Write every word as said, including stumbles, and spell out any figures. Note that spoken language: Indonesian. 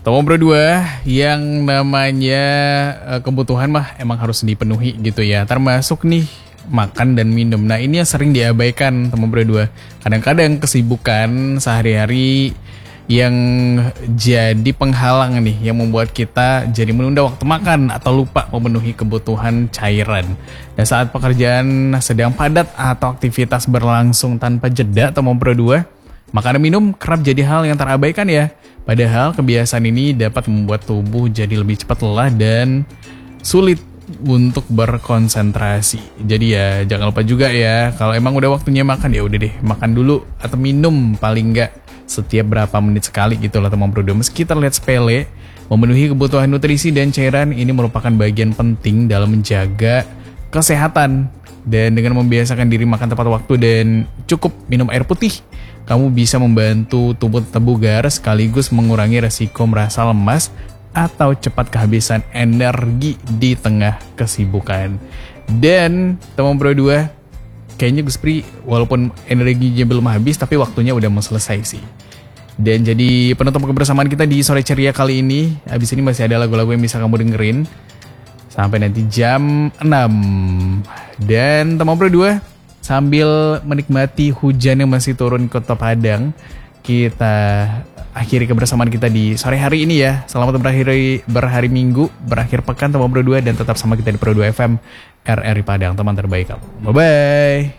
Teman berdua, yang namanya uh, kebutuhan mah emang harus dipenuhi gitu ya. Termasuk nih makan dan minum. Nah ini yang sering diabaikan teman berdua. Kadang-kadang kesibukan sehari-hari yang jadi penghalang nih, yang membuat kita jadi menunda waktu makan atau lupa memenuhi kebutuhan cairan. Dan saat pekerjaan sedang padat atau aktivitas berlangsung tanpa jeda teman berdua, makan dan minum kerap jadi hal yang terabaikan ya. Padahal kebiasaan ini dapat membuat tubuh jadi lebih cepat lelah dan sulit untuk berkonsentrasi. Jadi ya jangan lupa juga ya, kalau emang udah waktunya makan ya udah deh makan dulu atau minum paling enggak setiap berapa menit sekali gitu lah teman berdua. Meski terlihat sepele, memenuhi kebutuhan nutrisi dan cairan ini merupakan bagian penting dalam menjaga kesehatan. Dan dengan membiasakan diri makan tepat waktu dan cukup minum air putih, kamu bisa membantu tubuh tetap bugar sekaligus mengurangi resiko merasa lemas atau cepat kehabisan energi di tengah kesibukan. Dan teman berdua, kayaknya Gus Pri walaupun energinya belum habis tapi waktunya udah mau selesai sih. Dan jadi penutup kebersamaan kita di sore ceria kali ini. Habis ini masih ada lagu-lagu yang bisa kamu dengerin sampai nanti jam enam. Dan teman berdua, sambil menikmati hujan yang masih turun ke Kota Padang, kita akhiri kebersamaan kita di sore hari ini ya. Selamat berakhir berhari Minggu, berakhir pekan teman berdua, dan tetap sama kita di Pro dua F M R R I Padang, teman terbaik kamu. Bye bye.